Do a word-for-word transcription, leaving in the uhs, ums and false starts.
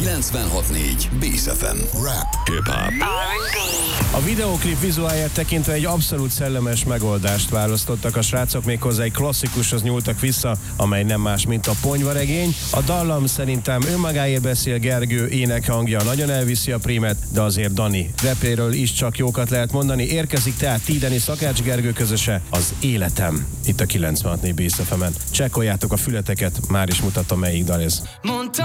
kilencvenhat négy Bész ef em. Rap, hip-hop. A videóklip vizuáját tekintve egy abszolút szellemes megoldást választottak a srácok, méghozzá egy klasszikushoz nyúltak vissza, amely nem más, mint a ponyvaregény. A dallam szerintem önmagáért beszél, Gergő énekhangja nagyon elviszi a prímet, de azért Dani repéről is csak jókat lehet mondani. Érkezik tehát Tideni Szakács Gergő közöse, Az életem. Itt a kilencvenhat négy Bész ef emen. Csekkoljátok a fületeket, már is mutatom, melyik dal ez.